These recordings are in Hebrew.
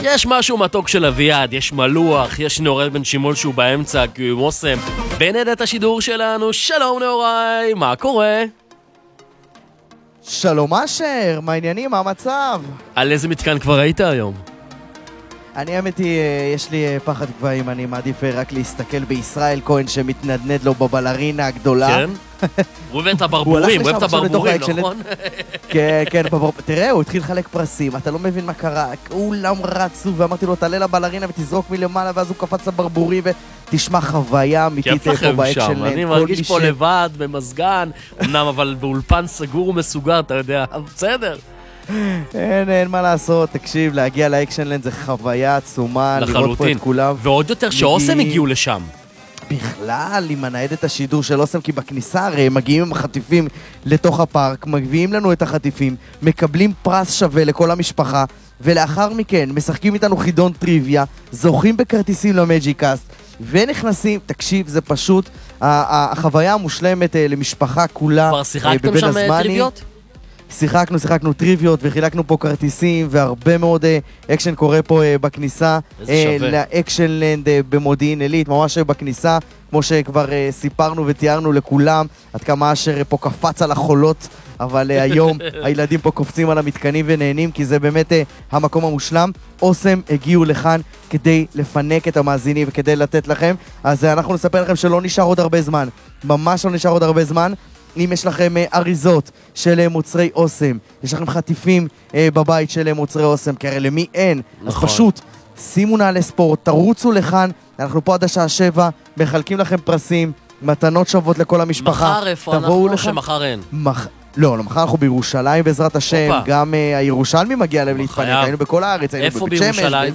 יש משהו מתוק של אביעד, יש מלוח, יש נאורי בן שימול שהוא באמצע, כי הוא מוסם. בנהדת השידור שלנו, שלום נאורי, מה קורה? שלום אשר, מה העניינים, מה המצב? על איזה מתקן כבר היית היום? אני האמת היא, יש לי פחד גבוהים, אני מעדיף רק להסתכל בישראל כהן שמתנדנד לו בבלרינה הגדולה. כן? הוא אוהב את הברבורים, הוא אוהב את הברבורים, נכון? כן, כן, תראה, הוא התחיל לחלק פרסים, אתה לא מבין מה קרה, כולם רצו ואמרתי לו, תעלה לבלרינה ותזרוק מלמעלה, ואז הוא קפץ לברבורי ותשמע חוויה אמיתית פה באקשן. אני מרגיש פה לבד, במסגן, אמנם אבל באולפן סגור ומסוגר, אתה יודע, בסדר. אין מה לעשות, תקשיב, להגיע לאקשנלנד זה חוויה עצומה, לראות פה את כולם. ועוד יותר שאוסם הגיעו לשם. בכלל, עם הניידת השידור של אוסם, כי בכניסה הרי הם מגיעים עם החטיפים לתוך הפארק, מביאים לנו את החטיפים, מקבלים פרס שווה לכל המשפחה, ולאחר מכן משחקים איתנו חידון טריוויה, זוכים בכרטיסים למג'יקאסט, ונכנסים, תקשיב, זה פשוט החוויה המושלמת למשפחה כולה. כבר שיחקתם שם טריוויות? שיחקנו טריוויות וחילקנו פה כרטיסים והרבה מאוד אקשן קורה פה בכניסה לאקשנלנד במודיעין עילית, ממש בכניסה, כמו שכבר סיפרנו ותיארנו לכולם, עד כמה אשר פה קפץ על החולות, אבל היום הילדים פה קופצים על המתקנים ונהנים, כי זה באמת המקום המושלם. אוסם הגיעו לכאן כדי לפנק את המאזינים וכדי לתת לכם, אז אנחנו נספר לכם שלא נשאר עוד הרבה זמן, ממש לא נשאר עוד הרבה זמן. אם יש לכם אריזות של מוצרי אוסם, יש לכם חטיפים בבית של מוצרי אוסם, כי הרי למי אין, נכון. אז פשוט שימו נעלי ספורט, תרוצו לכאן, אנחנו פה עד השעה 7, מחלקים לכם פרסים, מתנות שוות לכל המשפחה. מחר איפה אנחנו שמחר אין? לא, מחר אנחנו בירושלים בעזרת השם, גם הירושלמי מגיע להם להתפנק, היינו בכל הארץ, היינו בבית שמש. איפה בירושלים?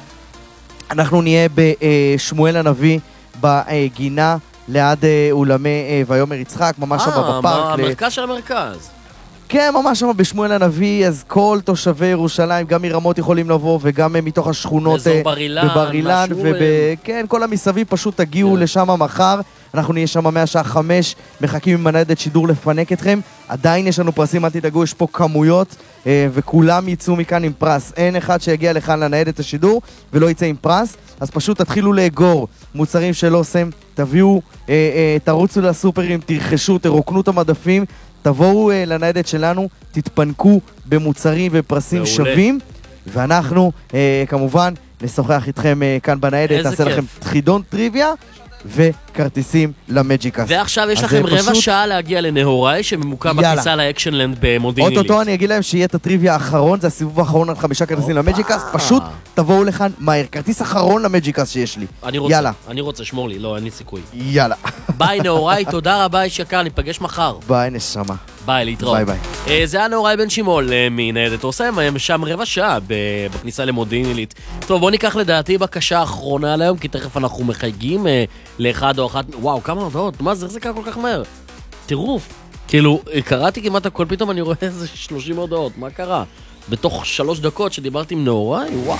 אנחנו נהיה בשמואל הנביא, בגינה, ליד אולמי ויומר יצחק, ממש שם בפארק. המרכז של המרכז. כן, ממש שם בשמואל הנביא, אז כל תושבי ירושלים, גם מרמות יכולים לבוא, וגם מתוך השכונות בבר אילן, וכן, כל המסביב פשוט תגיעו לשם מחר, אנחנו נהיה שם מהשעה 5, מחכים עם הניידת שידור לפנק אתכם, עדיין יש לנו פרסים, אל תדאגו, יש פה כמויות, וכולם יצאו מכאן עם פרס, אין אחד שיגיע לכאן לניידת השידור, ולא יצא עם פרס, אז פשוט תתחילו לאגור מוצרים של אוסם, תביאו, תרוצו לסופרים, תרכשו, תרוקנו את המדפים, תבואו לניידת שלנו, תתפנקו במוצרים ופרסים שווים, ואנחנו כמובן נשוחח איתכם כאן בניידת, נעשה לכם חידון טריוויה וכרטיסים למג'יקאסט. ועכשיו יש לכם רבע שעה להגיע לנהוראי שממוקם בכניסה לאקשנלנד במודיעין עילית. אוטוטו אני אגיד להם שיהיה את הטריוויה האחרון, זה הסיבוב האחרון על 5 כרטיסים למג'יקאסט, פשוט תבואו לכאן מהר, כרטיס אחרון למג'יקאסט שיש לי. אני רוצה, שמור לי, לא, אין לי סיכוי. יאללה. ביי נהוראי, תודה רבה איש יקר, ניפגש מחר. ביי נשמה. ביי, להתראות. ביי ביי. זה היה נאורי בן שימול מניידת אוסם, שם רבע שעה בכניסה למודיעין עילית. טוב, בוא ניקח לדעתי בקשה אחרונה להיום, כי תכף אנחנו מחייגים לאחד או אחת. וואו, כמה הודעות, מה זה, איך זה קרה כל כך מהר? טירוף. כאילו, קראתי כמעט הכל, פתאום אני רואה איזה 30 הודעות, מה קרה? בתוך 3 דקות שדיברתי עם נאורי, וואו.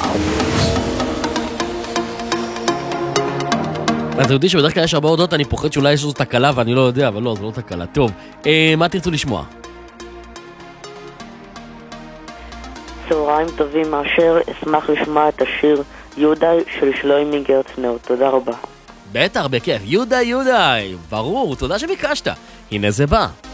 אתה יודעים שבדרך כלל יש הרבה הודעות, אני פוחד שאולי יש איזו תקלה ואני לא יודע, אבל לא, זו לא תקלה. טוב, מה תרצו לשמוע? צהריים טובים מאשר, אשמח לשמוע את השיר יודאי של שלוימי גרצנר, תודה רבה. בטח, בכיף, יודאי, ברור, תודה שביקשת. הנה זה בא.